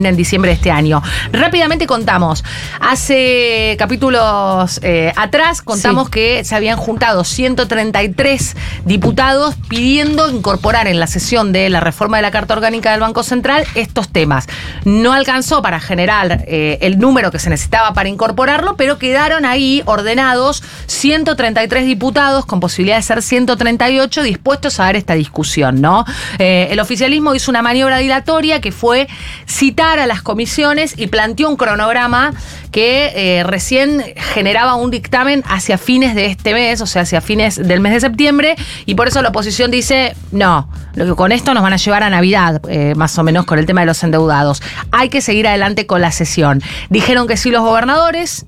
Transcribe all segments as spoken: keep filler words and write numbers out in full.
en diciembre de este año. Rápidamente contamos, hace capítulos eh, atrás contamos sí. que se habían juntado ciento treinta y tres diputados pidiendo incorporar en la sesión de la reforma de la Carta Orgánica del Banco Central estos temas. No alcanzó para generar eh, el número que se necesitaba para incorporarlo, pero quedaron ahí ordenados ciento treinta y tres diputados con posibilidad de ser ciento treinta y ocho dispuestos a dar esta discusión, ¿no? Eh, el oficialismo hizo una maniobra dilatoria que fue citar a las comisiones y planteó un cronograma que eh, recién generaba un dictamen hacia fines de este mes, o sea, hacia fines del mes de septiembre, y por eso la oposición dice, no, lo que con esto nos van a llevar a Navidad, eh, más o menos con el tema de los endeudados. Hay que seguir adelante con la sesión. Dijeron que sí los gobernadores,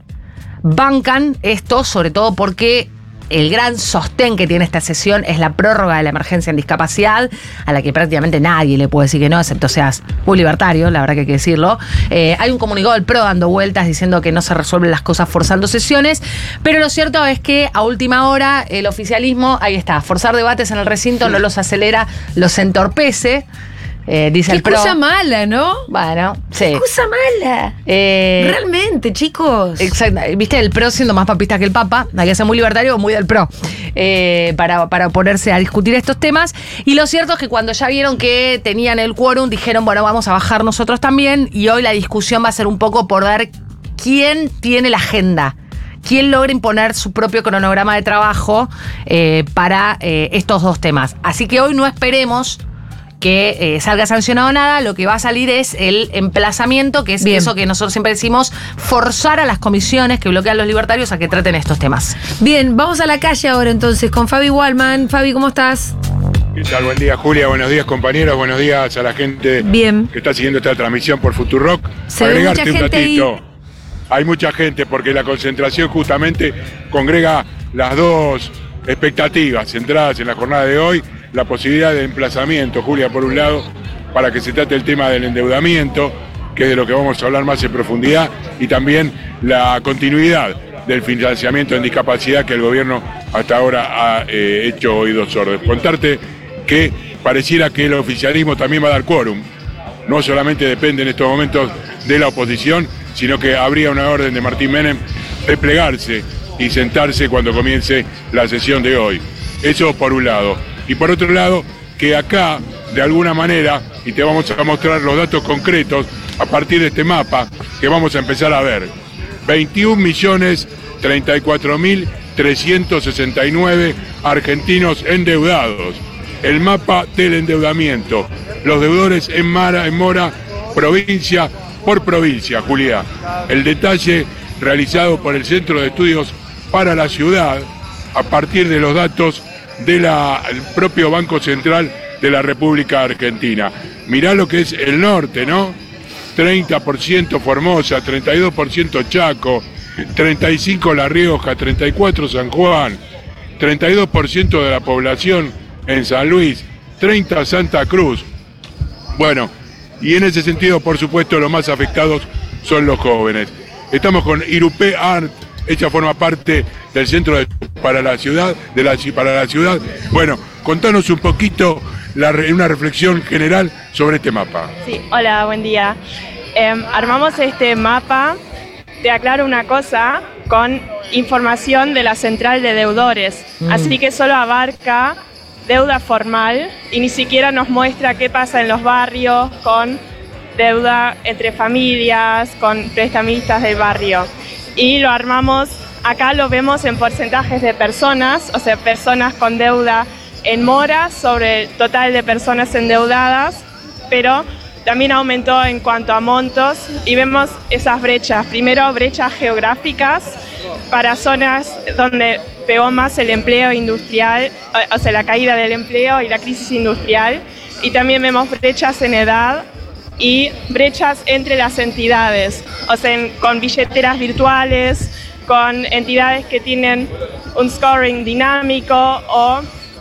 bancan esto, sobre todo porque el gran sostén que tiene esta sesión es la prórroga de la emergencia en discapacidad, a la que prácticamente nadie le puede decir que no, excepto seas muy libertario, la verdad que hay que decirlo. Eh, hay un comunicado del P R O dando vueltas diciendo que no se resuelven las cosas forzando sesiones, pero lo cierto es que a última hora el oficialismo, ahí está, forzar debates en el recinto no los acelera, los entorpece. Eh, dice Qué el P R O. cosa mala, ¿no? Bueno, sí. Qué cosa mala. Eh, Realmente, chicos. Exacto. Viste, el P R O siendo más papista que el Papa, hay que ser muy libertario o muy del P R O, eh, para, para ponerse a discutir estos temas. Y lo cierto es que cuando ya vieron que tenían el quórum, dijeron, bueno, vamos a bajar nosotros también. Y hoy la discusión va a ser un poco por ver quién tiene la agenda. ¿Quién logra imponer su propio cronograma de trabajo eh, para eh, estos dos temas? Así que hoy no esperemos que eh, salga sancionado nada, lo que va a salir es el emplazamiento, que es Bien. eso que nosotros siempre decimos, forzar a las comisiones que bloquean los libertarios a que traten estos temas. Bien, vamos a la calle ahora entonces con Fabi Wallman. Fabi, ¿cómo estás? ¿Qué tal? Buen día, Julia. Buenos días, compañeros. Buenos días a la gente Bien. que está siguiendo esta transmisión por Futurock. Se ve mucha gente ahí. Hay mucha gente porque la concentración justamente congrega las dos expectativas centradas en la jornada de hoy. La posibilidad de emplazamiento, Julia, por un lado, para que se trate el tema del endeudamiento, que es de lo que vamos a hablar más en profundidad, y también la continuidad del financiamiento en discapacidad que el gobierno hasta ahora ha eh, hecho oídos sordos. Contarte que pareciera que el oficialismo también va a dar quórum. No solamente depende en estos momentos de la oposición, sino que habría una orden de Martín Menem de plegarse y sentarse cuando comience la sesión de hoy. Eso por un lado. Y por otro lado, que acá, de alguna manera, y te vamos a mostrar los datos concretos a partir de este mapa que vamos a empezar a ver. veintiún millones treinta y cuatro mil trescientos sesenta y nueve argentinos endeudados. El mapa del endeudamiento. Los deudores en, Mara, en mora, provincia por provincia, Julia. El detalle realizado por el Centro de Estudios para la Ciudad, a partir de los datos del propio Banco Central de la República Argentina. Mirá lo que es el norte, ¿no? treinta por ciento Formosa, treinta y dos por ciento Chaco, treinta y cinco por ciento La Rioja, treinta y cuatro por ciento San Juan, treinta y dos por ciento de la población en San Luis, treinta por ciento Santa Cruz. Bueno, y en ese sentido, por supuesto, los más afectados son los jóvenes. Estamos con Irupé Art. Ella forma parte del Centro de, para la Ciudad, de la, para la ciudad. Bueno, contanos un poquito la, una reflexión general sobre este mapa. Sí, hola, buen día. Eh, armamos este mapa, te aclaro una cosa, con información de la Central de Deudores. Mm. Así que solo abarca deuda formal y ni siquiera nos muestra qué pasa en los barrios con deuda entre familias, con prestamistas del barrio. Y lo armamos, acá lo vemos en porcentajes de personas, o sea, personas con deuda en mora sobre el total de personas endeudadas, pero también aumentó en cuanto a montos y vemos esas brechas. Primero, brechas geográficas para zonas donde pegó más el empleo industrial, o sea, la caída del empleo y la crisis industrial, y también vemos brechas en edad y brechas entre las entidades, o sea, en, con billeteras virtuales, con entidades que tienen un scoring dinámico o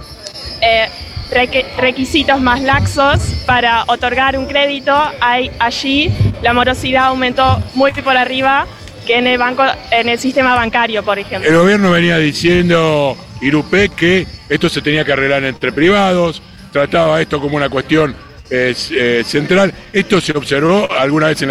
eh, requisitos más laxos para otorgar un crédito. Hay allí la morosidad aumentó muy por arriba que en el banco, en el sistema bancario, por ejemplo. El gobierno venía diciendo, Irupé, que esto se tenía que arreglar entre privados, trataba esto como una cuestión eh, eh, central. Esto se observó alguna vez en